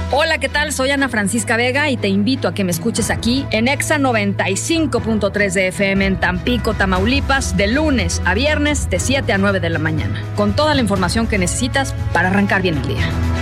Hola, ¿qué tal? Soy Ana Francisca Vega y te invito a que me escuches aquí en Exa 95.3 de FM en Tampico, Tamaulipas, de lunes a viernes de 7 a 9 de la mañana, con toda la información que necesitas para arrancar bien el día.